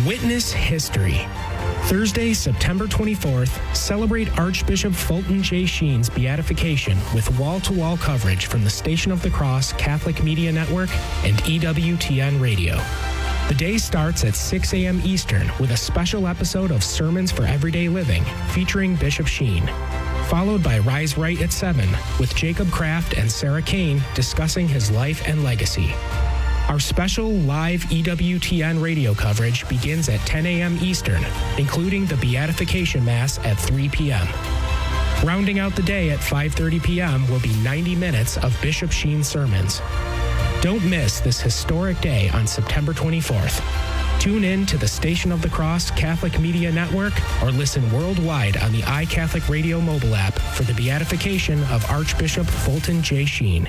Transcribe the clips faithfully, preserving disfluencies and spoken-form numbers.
Witness history. Thursday, September twenty-fourth, celebrate Archbishop Fulton J. Sheen's beatification with wall-to-wall coverage from the Station of the Cross Catholic Media Network and E W T N Radio. The day starts at six a.m. Eastern with a special episode of Sermons for Everyday Living featuring Bishop Sheen, followed by Rise Right at seven with Jacob Kraft and Sarah Kane discussing his life and legacy. Our special live E W T N radio coverage begins at ten a.m. Eastern, including the Beatification Mass at three p.m. Rounding out the day at five thirty p.m. will be ninety minutes of Bishop Sheen's sermons. Don't miss this historic day on September twenty-fourth. Tune in to the Station of the Cross Catholic Media Network or listen worldwide on the iCatholic Radio mobile app for the beatification of Archbishop Fulton J. Sheen.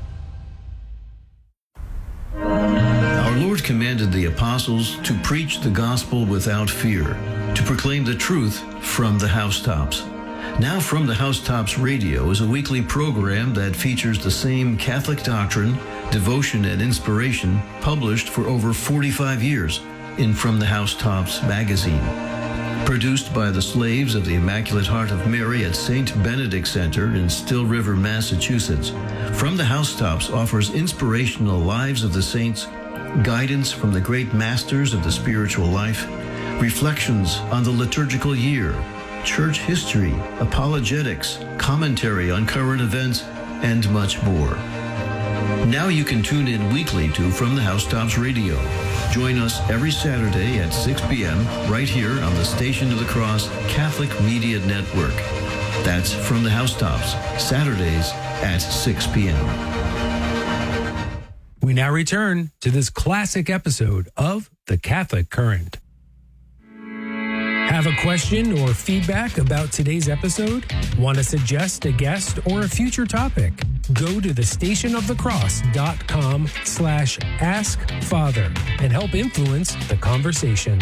Our Lord commanded the apostles to preach the gospel without fear, to proclaim the truth from the housetops. Now From the Housetops Radio is a weekly program that features the same Catholic doctrine, devotion, and inspiration published for over forty-five years in From the Housetops magazine. Produced by the Slaves of the Immaculate Heart of Mary at Saint Benedict Center in Still River, Massachusetts, From the Housetops offers inspirational lives of the saints, guidance from the great masters of the spiritual life, reflections on the liturgical year, church history, apologetics, commentary on current events, and much more. Now you can tune in weekly to From the Housetops Radio. Join us every Saturday at six p.m. right here on the Station of the Cross Catholic Media Network. That's From the Housetops, Saturdays at six p.m. We now return to this classic episode of The Catholic Current. Have a question or feedback about today's episode? Want to suggest a guest or a future topic? Go to the station of the cross dot com slash ask father and help influence the conversation.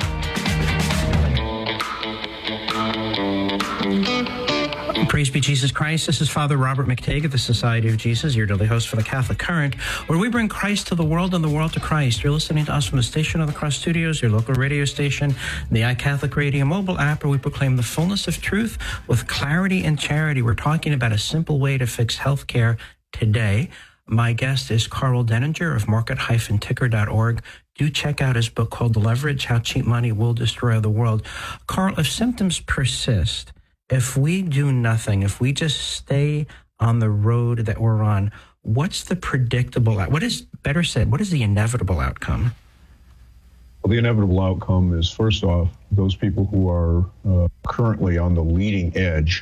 Praise be Jesus Christ. This is Father Robert McTague of the Society of Jesus, your daily host for the Catholic Current, where we bring Christ to the world and the world to Christ. You're listening to us from the Station of the Cross Studios, your local radio station, the iCatholic Radio mobile app, where we proclaim the fullness of truth with clarity and charity. We're talking about a simple way to fix healthcare today. My guest is Carl Denninger of market dash ticker dot org. Do check out his book called The Leverage, How Cheap Money Will Destroy the World. Carl, if symptoms persist, if we do nothing, if we just stay on the road that we're on, what's the predictable, what is, better said, what is the inevitable outcome? Well, the inevitable outcome is, first off, those people who are uh, currently on the leading edge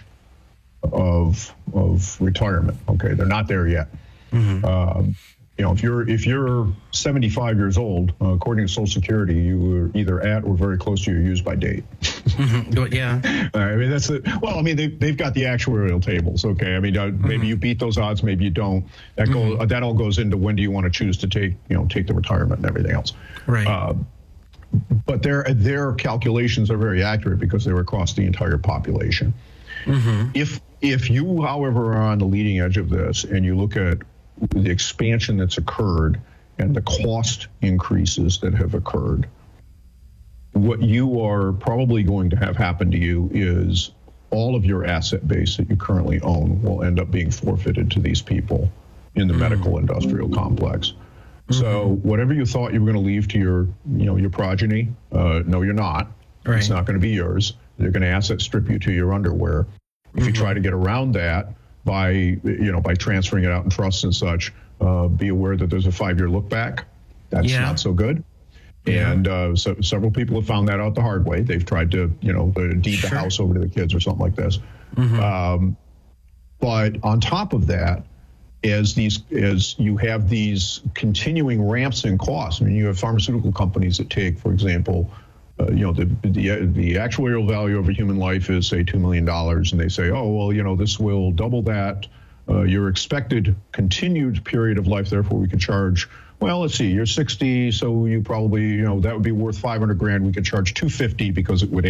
of of retirement. Okay, they're not there yet. Mm-hmm. Um, you know, if you're if you're seventy-five years old, uh, according to Social Security, you were either at or very close to your use-by date. Mm-hmm. Yeah. I mean, that's it. Well, I mean, they, they've got the actuarial tables. Okay. I mean, uh, mm-hmm. maybe you beat those odds, maybe you don't. That goes. Mm-hmm. Uh, that all goes into when do you want to choose to take, you know, take the retirement and everything else. Right. Uh, but their their calculations are very accurate because they're across the entire population. Mm-hmm. If if you, however, are on the leading edge of this and you look at the expansion that's occurred and the cost increases that have occurred, what you are probably going to have happen to you is all of your asset base that you currently own will end up being forfeited to these people in the mm-hmm. medical industrial complex. Mm-hmm. So whatever you thought you were going to leave to your, you know, your progeny, uh, no, you're not. Right. It's not going to be yours. They're going to asset strip you to your underwear. If mm-hmm. you try to get around that by, you know, by transferring it out in trusts and such, uh, be aware that there's a five-year look back. That's yeah. not so good. Yeah. And uh, so several people have found that out the hard way. They've tried to, you know, deed sure. the house over to the kids or something like this. Mm-hmm. Um, but on top of that, as these, as you have these continuing ramps in costs, I mean, you have pharmaceutical companies that take, for example, uh, you know, the, the the actuarial value of a human life is, say, two million dollars, and they say, oh, well, you know, this will double that. Uh, your expected continued period of life, therefore, we could charge. Well, let's see, you're sixty, so you probably, you know, that would be worth five hundred grand. We could charge two hundred fifty because it would